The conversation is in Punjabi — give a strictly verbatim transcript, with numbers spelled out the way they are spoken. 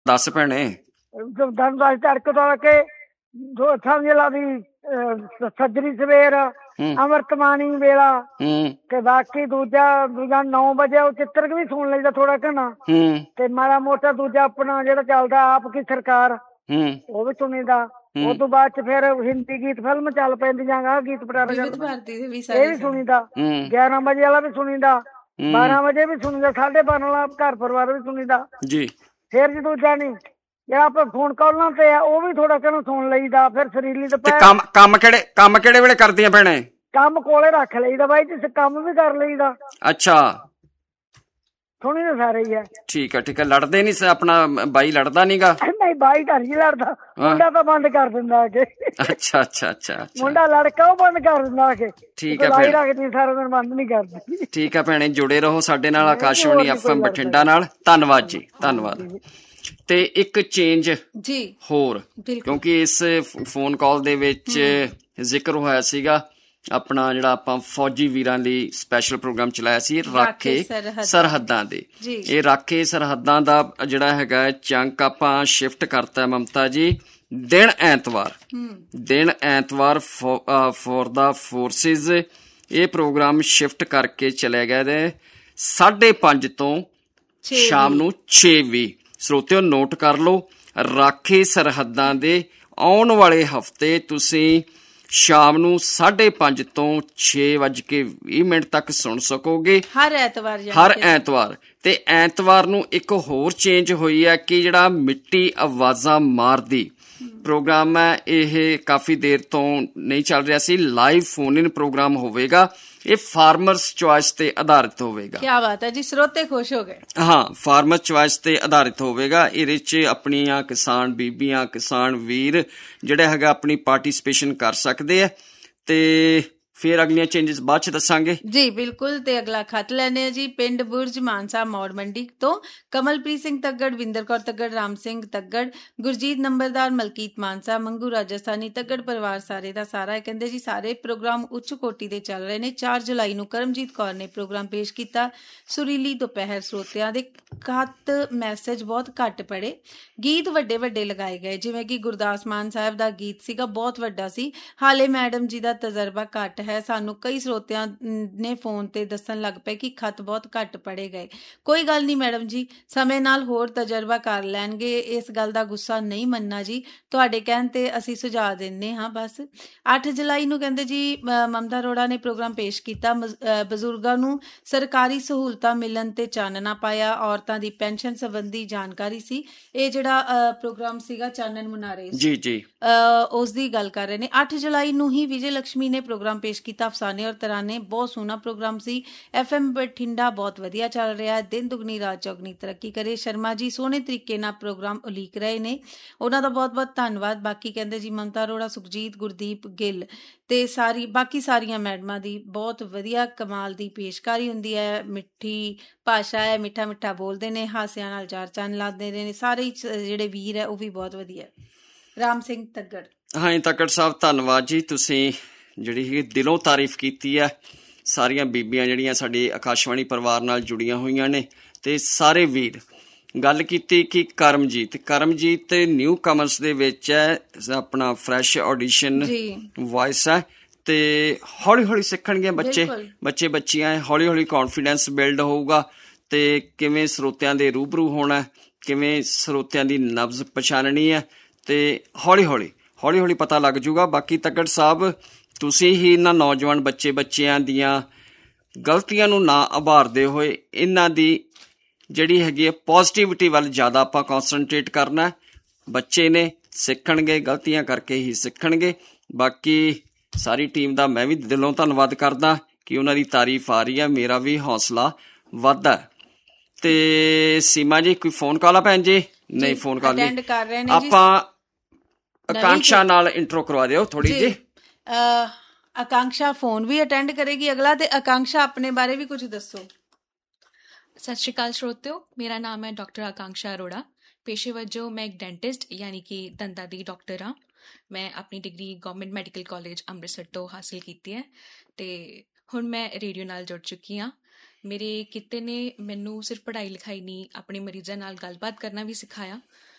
ਦੱਸ ਭੈਣੇ। ਧਨਰਾਜ ਤੜਕ ਤੋਂ ਕੇ ਜੋ ਸਮਝ ਲਾ ਵੀ ਸੱਜਰੀ ਸਵੇਰ ਅੰਮ੍ਰਿਤਮਾਨੀ ਵੇਲਾ ਤੇ ਬਾਕੀ ਦੂਜਾ ਦੂਜਾ ਨੌ ਵਜੇ ਉਹ ਚਿੱਤਰਕ ਵੀ ਸੁਣ ਲਈਦਾ ਥੋੜਾ ਘਣਾ ਤੇ ਮਾੜਾ ਮੋਟਾ ਦੂਜਾ ਆਪਣਾ ਜਿਹੜਾ ਚੱਲਦਾ ਆਪ ਕੀ ਸਰਕਾਰ ਉਹ ਵੀ ਸੁਣੀਦਾ। ਉਹ ਤੋਂ ਬਾਅਦ ਚ ਫਿਰ ਹਿੰਦੀ ਗੀਤ ਫਿਲਮ ਚੱਲ ਪੈਂਦੀਆਂ ਗਾ ਗੀਤ ਪਟਾਰਾ ਇਹ ਵੀ ਸੁਣੀਦਾ। ਗਿਆਰਾਂ ਵਜੇ ਵਾਲਾ ਵੀ ਸੁਣੀਦਾ, ਬਾਰਾਂ ਵਜੇ ਵੀ ਸੁਣੀਦਾ, ਸਾਢੇ ਬਾਰਾਂ ਵਾਲਾ ਘਰ ਪਰਿਵਾਰ ਵੀ ਸੁਣੀਦਾ ਜੀ। ਫਿਰ ਜੀ ਦੂਜਾ ਨੀ ਜਿਹੜਾ ਆਪਾਂ ਫੋਨ ਕਾਲਾਂ ਤੇ ਆ ਉਹ ਵੀ ਥੋੜਾ ਕਿਹਨੂੰ ਸੁਣ ਲਈਦਾ। ਫਿਰ ਸਰੀਲੀ ਤੇ ਕੰਮ ਕੰਮ ਕਿਹੜੇ ਕੰਮ ਕਿਹੜੇ ਵੇਲੇ ਕਰਦੀਆਂ ਭੈਣੇ? ਕੰਮ ਕੋਲੇ ਰੱਖ ਲਈਦਾ ਬਾਈ ਜੀ, ਕੰਮ ਵੀ ਕਰ ਲਈਦਾ। ਅੱਛਾ ਸੁਣੀ ਤਾਂ ਸਾਰੇ ਹੀ ਆ। ਠੀਕ ਹੈ ਠੀਕ ਹੈ। ਲੜਦੇ ਨੀ ਆਪਣਾ ਬਾਈ? ਲੜਦਾ ਨੀਗਾ? ਨਹੀਂ ਬਾਈ ਘਰ ਹੀ ਲੜਦਾ, ਮੁੰਡਾ ਤਾਂ ਬੰਦ ਕਰ ਦਿੰਦਾ ਆ ਕੇ। ਅੱਛਾ ਅੱਛਾ ਅੱਛਾ। ਮੁੰਡਾ ਲੜਕਾ ਉਹ ਬੰਦ ਕਰ ਦਿੰਦਾ ਆ ਕੇ। ਠੀਕ ਹੈ ਲੜਾਈ ਰੱਖਦੀ ਸਾਰਾ ਦਿਨ ਬੰਦ ਨੀ ਕਰਦੀ। ਠੀਕ ਹੈ ਭੈਣੇ, ਜੁੜੇ ਰਹੋ ਸਾਡੇ ਨਾਲ ਆਕਾਸ਼ਵਾਣੀ ਐਫ ਐਮ ਬਠਿੰਡਾ ਨਾਲ। ਧੰਨਵਾਦ ਜੀ, ਧੰਨਵਾਦ। ਤੇ ਇੱਕ ਚੇਂਜ ਜੀ ਹੋਰ, ਕਿਉਂਕਿ ਇਸ ਫੋਨ ਕਾਲ ਦੇ ਵਿੱਚ ਜ਼ਿਕਰ ਹੋਇਆ ਸੀਗਾ ਆਪਣਾ ਜਿਹੜਾ ਆਪਾਂ ਫੌਜੀ ਵੀਰਾਂ ਲਈ ਸਪੈਸ਼ਲ ਪ੍ਰੋਗਰਾਮ ਚਲਾਇਆ ਸੀ ਰਾਖੇ ਸਰਹੱਦਾਂ ਦੇ। ਇਹ ਰਾਖੇ ਸਰਹੱਦਾਂ ਦਾ ਜਿਹੜਾ ਹੈਗਾ ਚੰਕ ਆਪਾਂ ਸ਼ਿਫਟ ਕਰਤਾ ਮਮਤਾ ਜੀ ਦਿਨ ਐਤਵਾਰ। ਦਿਨ ਐਤਵਾਰ ਫੋਰ ਦਾ ਫੋਰਸਿਸ ਇਹ ਪ੍ਰੋਗਰਾਮ ਸ਼ਿਫਟ ਕਰਕੇ ਚਲੇ ਗਏ ਨੇ ਸਾਢੇ ਪੰਜ ਤੋਂ ਸ਼ਾਮ ਨੂੰ ਛੇ ਵੀਹ। ਸਰੋਤਿਓ ਨੋਟ ਕਰ ਲਓ, ਰਾਖੇ ਸਰਹੱਦਾਂ ਦੇ ਆਉਣ ਵਾਲੇ ਹਫ਼ਤੇ ਤੁਸੀਂ ਸ਼ਾਮ ਨੂੰ ਸਾਢੇ ਪੰਜ ਤੋਂ ਛੇ ਵੱਜ ਕੇ ਵੀਹ ਮਿੰਟ ਤੱਕ ਸੁਣ ਸਕੋਗੇ ਹਰ ਐਤਵਾਰ। ਹਰ ਐਤਵਾਰ। ਤੇ ਐਤਵਾਰ ਨੂੰ ਇੱਕ ਹੋਰ ਚੇਂਜ ਹੋਈ ਹੈ ਕਿ ਜਿਹੜਾ ਮਿੱਟੀ ਆਵਾਜ਼ਾਂ ਮਾਰਦੀ ਪ੍ਰੋਗਰਾਮ ਹੈ ਇਹ ਕਾਫੀ ਦੇਰ ਤੋਂ ਨਹੀਂ ਚੱਲ ਰਿਹਾ ਸੀ। ਲਾਈਵ ਫੋਨ ਇਨ ਪ੍ਰੋਗਰਾਮ ਹੋਵੇਗਾ। ਇਹ ਫਾਰਮਰਸ ਚੁਆਇਸ ਤੇ ਆਧਾਰਿਤ ਹੋਵੇਗਾ। ਕੀ ਬਾਤ ਹੈ ਜੀ, ਸਰੋਤੇ ਖੁਸ਼ ਹੋ ਗਏ। ਹਾਂ, ਫਾਰਮਰ ਚੁਆਇਸ ਤੇ ਆਧਾਰਿਤ ਹੋਵੇਗਾ। ਇਹਦੇ ਚ ਆਪਣੀਆਂ ਕਿਸਾਨ ਬੀਬੀਆਂ ਕਿਸਾਨ ਵੀਰ ਜਿਹੜੇ ਹੈਗਾ ਆਪਣੀ ਪਾਰਟੀਸਪੇਸ਼ਨ ਕਰ ਸਕਦੇ ਆ। ਤੇ ਫਿਰ ਅਗਲੀਆਂ ਚੇਂਜਸ ਬਾਅਦ ਚ ਦੱਸਾਂਗੇ ਜੀ। ਬਿਲਕੁਲ। ਤੇ ਅਗਲਾ ਖੱਤ ਲੈਣੇ ਆ ਜੀ ਪਿੰਡ ਬੁਰਜ ਮਾਨਸਾ ਮੌੜ ਮੰਡੀ ਤੋਂ ਕਮਲਪ੍ਰੀਤ ਸਿੰਘ ਤੱਗੜ, ਵਿੰਦਰ ਕੌਰ ਤੱਗੜ, ਰਾਮ ਸਿੰਘ ਤੱਗੜ, ਗੁਰਜੀਤ ਨੰਬਰਦਾਰ, ਮਲਕੀਤ ਮਾਨਸਾ, ਮੰਗੂ ਰਾਜਸਥਾਨੀ, ਤੱਗੜ ਪਰਿਵਾਰ ਸਾਰੇ ਦਾ ਸਾਰਾ। ਕਹਿੰਦੇ ਜੀ ਸਾਰੇ ਪ੍ਰੋਗਰਾਮ ਉੱਚ ਕੋਟੀ ਦੇ ਚੱਲ ਰਹੇ ਨੇ। ਚਾਰ ਜੁਲਾਈ ਨੂੰ ਕਰਮਜੀਤ ਕੌਰ ਨੇ ਪ੍ਰੋਗਰਾਮ ਪੇਸ਼ ਕੀਤਾ। ਸੁਰੀਲੀ ਦੁਪਹਿਰ। ਸਰੋਤਿਆਂ ਦੇ ਖੱਤ ਮੈਸੇਜ ਬਹੁਤ ਘੱਟ ਪੜੇ, ਗੀਤ ਵੱਡੇ ਵੱਡੇ ਲਗਾਏ ਗਏ ਜਿਵੇਂ ਕਿ ਗੁਰਦਾਸ ਮਾਨ ਸਾਹਿਬ ਦਾ ਗੀਤ ਸੀਗਾ ਬਹੁਤ ਵੱਡਾ ਸੀ। ਹਾਲੇ ਮੈਡਮ ਜੀ ਦਾ ਤਜਰਬਾ ਘੱਟ ਹੈ। ਸਾਨੂੰ ਕਈ ਸਰੋਤਿਆਂ ਨੇ ਫੋਨ ਤੇ ਦੱਸਣ ਲੱਗ ਪਏ ਕਿ ਖੱਤ ਬਹੁਤ ਘੱਟ ਪੜੇ ਗਏ। ਕੋਈ ਗੱਲ ਨਹੀਂ ਮੈਡਮ ਜੀ, ਸਮੇਂ ਨਾਲ ਹੋਰ ਤਜਰਬਾ ਕਰ ਲੈਣਗੇ। ਇਸ ਗੱਲ ਦਾ ਗੁੱਸਾ ਨਹੀਂ ਮੰਨਣਾ ਜੀ, ਤੁਹਾਡੇ ਕਹਿਣ ਤੇ ਅਸੀਂ ਸੁਝਾਅ ਦਿੰਦੇ ਹਾਂ ਬਸ। ਅੱਠ ਜੁਲਾਈ ਨੂੰ ਕਹਿੰਦੇ ਜੀ ਮਮਤਾ ਅਰੋੜਾ ਨੇ ਪ੍ਰੋਗਰਾਮ ਪੇਸ਼ ਕੀਤਾ। ਬਜ਼ੁਰਗਾਂ ਨੂੰ ਸਰਕਾਰੀ ਸਹੂਲਤਾਂ ਮਿਲਣ ਤੇ ਚਾਨਣਾ ਪਾਇਆ। ਔਰਤਾਂ ਦੀ ਪੈਨਸ਼ਨ ਸੰਬੰਧੀ ਜਾਣਕਾਰੀ ਸੀ। ਇਹ ਜਿਹੜਾ ਪ੍ਰੋਗਰਾਮ ਸੀਗਾ ਚਾਨਣ ਮੁਨਾਰੇ ਜੀ ਜੀ ਉਸ ਦੀ ਗੱਲ ਕਰ ਰਹੇ ਨੇ। ਅੱਠ ਜੁਲਾਈ ਨੂੰ ਹੀ ਵਿਜੇ ਲక్ష్ਮੀ ਨੇ ਪ੍ਰੋਗਰਾਮ ਪੇਸ਼ ਕੀਤਾ ਅਫਸਾਨੇ ਔਰ ਤਰਾਨੇ। ਬਹੁਤ ਸੋਹਣਾ ਪ੍ਰੋਗਰਾਮ ਸੀ। ਐਫ ਐਮ ਬਠਿੰਡਾ ਬਹੁਤ ਵਧੀਆ ਚੱਲ ਰਿਹਾ ਹੈ। ਦਿਨ ਦੁਗਣੀ ਰਾਤ ਚੌਗਣੀ ਤਰੱਕੀ ਕਰੇ। ਸ਼ਰਮਾ ਜੀ ਸੋਹਣੇ ਤਰੀਕੇ ਨਾਲ ਪ੍ਰੋਗਰਾਮ ਉਲੀਕ ਰਹੇ ਨੇ, ਉਹਨਾਂ ਦਾ ਬਹੁਤ ਬਹੁਤ ਧੰਨਵਾਦ। ਬਾਕੀ ਕਹਿੰਦੇ ਜੀ ਮਮਤਾ ਅਰੋੜਾ, ਸੁਖਜੀਤ, ਗੁਰਦੀਪ ਗਿੱਲ ਤੇ ਸਾਰੀ ਬਾਕੀ ਸਾਰੀਆਂ ਮੈਡਮਾਂ ਦੀ ਬਹੁਤ ਵਧੀਆ ਕਮਾਲ ਦੀ ਪੇਸ਼ਕਾਰੀ ਹੁੰਦੀ ਹੈ। ਮਿੱਠੀ ਭਾਸ਼ਾ ਹੈ, ਮਿੱਠਾ ਮਿੱਠਾ ਬੋਲਦੇ ਨੇ, ਹਾਸਿਆਂ ਨਾਲ ਚਾਰ ਚੰਨ ਲਾਦੇ ਨੇ। ਸਾਰੇ ਜਿਹੜੇ ਵੀਰ ਹੈ ਉਹ ਵੀ ਬਹੁਤ ਵਧੀਆ। ਰਾਮ ਸਿੰਘ ਤੱਗੜ। ਹਾਂ ਤੱਗੜ ਸਾਹਿਬ ਧੰਨਵਾਦ ਜੀ, ਤੁਸੀਂ ਜਿਹੜੀ ਹੈਗੀ ਦਿਲੋਂ ਤਾਰੀਫ ਕੀਤੀ ਹੈ। ਸਾਰੀਆਂ ਬੀਬੀਆਂ ਜਿਹੜੀਆਂ ਸਾਡੇ ਆਕਾਸ਼ਵਾਣੀ ਪਰਿਵਾਰ ਨਾਲ ਜੁੜੀਆਂ ਹੋਈਆਂ ਨੇ ਤੇ ਸਾਰੇ ਵੀਰ। ਗੱਲ ਕੀਤੀ ਕਿ ਕਰਮਜੀਤ ਕਰਮਜੀਤ ਨਿਊ ਕਮਰਸ ਦੇ ਵਿੱਚ ਹੈ, ਆਪਣਾ ਫਰੈਸ਼ ਆਡੀਸ਼ਨ ਵੌਇਸ ਹੈ ਤੇ ਹੌਲੀ ਹੌਲੀ ਸਿੱਖਣਗੇ ਬੱਚੇ ਬੱਚੇ ਬੱਚੀਆਂ। ਹੌਲੀ ਹੌਲੀ ਕੌਨਫੀਡੈਂਸ ਬਿਲਡ ਹੋਊਗਾ ਤੇ ਕਿਵੇਂ ਸਰੋਤਿਆਂ ਦੇ ਰੂਬਰੂ ਹੋਣਾ, ਕਿਵੇਂ ਸਰੋਤਿਆਂ ਦੀ ਨਬਜ਼ ਪਛਾਣਨੀ ਹੈ ਤੇ ਹੌਲੀ ਹੌਲੀ ਹੌਲੀ ਹੌਲੀ ਪਤਾ ਲੱਗ ਜੂਗਾ। ਬਾਕੀ ਤੱਗੜ ਸਾਹਿਬ ਤੁਸੀਂ ਹੀ ਇਹਨਾਂ ਨੌਜਵਾਨ ਬੱਚੇ ਬੱਚਿਆਂ ਦੀਆਂ ਗਲਤੀਆਂ ਨੂੰ ਨਾ ਉਭਾਰਦੇ ਹੋਏ ਇਹਨਾਂ ਦੀ ਜਿਹੜੀ ਹੈਗੀ ਹੈ ਪੋਜ਼ੀਟਿਵਿਟੀ ਵੱਲ ਜ਼ਿਆਦਾ ਆਪਾਂ ਕੌਨਸਨਟਰੇਟ ਕਰਨਾ। ਬੱਚੇ ਨੇ ਸਿੱਖਣਗੇ, ਗਲਤੀਆਂ ਕਰਕੇ ਹੀ ਸਿੱਖਣਗੇ। ਬਾਕੀ ਸਾਰੀ ਟੀਮ ਦਾ ਮੈਂ ਵੀ ਦਿਲੋਂ ਧੰਨਵਾਦ ਕਰਦਾ ਕਿ ਉਹਨਾਂ ਦੀ ਤਾਰੀਫ ਆ ਰਹੀ ਹੈ, ਮੇਰਾ ਵੀ ਹੌਸਲਾ ਵੱਧਦਾ। ਤੇ ਸੀਮਾ ਜੀ ਕੋਈ ਫੋਨ ਕਾਲ ਆ ਭੈਣ ਜੀ? ਨਹੀਂ ਫੋਨ ਕਾਲ ਨਹੀਂ। ਆਪਾਂ ਆਕਾਂक्षा ਨਾਲ ਇੰਟਰੋ ਕਰਵਾ ਦਿਓ ਥੋੜੀ ਜੀ। ਆਕਾਂक्षा ਫੋਨ ਵੀ ਅਟੈਂਡ ਕਰੇਗੀ ਅਗਲਾ। ਤੇ ਆਕਾਂक्षा ਆਪਣੇ ਬਾਰੇ ਵੀ ਕੁਝ ਦੱਸੋ। ਸਤਿ ਸ਼੍ਰੀ ਅਕਾਲ ਸਰੋਤਿਓ, ਮੇਰਾ ਨਾਮ ਹੈ ਡਾਕਟਰ ਆਕਾਂक्षा ਅਰੋੜਾ। ਪੇਸ਼ੇ ਵਜੋਂ ਮੈਂ ਇੱਕ ਡੈਂਟਿਸਟ ਯਾਨੀ ਕਿ ਦੰਦਾਂ ਦੀ ਡਾਕਟਰ ਹਾਂ। ਮੈਂ ਆਪਣੀ degree government medical college Amritsar ਤੋਂ ਹਾਸਿਲ ਕੀਤੀ ਹੈ ਤੇ ਹੁਣ ਮੈਂ ਰੇਡੀਓ ਨਾਲ ਜੁੜ ਚੁੱਕੀ ਹਾਂ। ਮੇਰੇ ਕਿੱਤੇ ਨੇ ਮੈਨੂੰ ਸਿਰਫ ਪੜ੍ਹਾਈ ਲਿਖਾਈ ਨਹੀਂ, ਆਪਣੇ ਮਰੀਜ਼ਾਂ ਨਾਲ ਗੱਲਬਾਤ ਕਰਨਾ ਵੀ ਸਿਖਾਇਆ।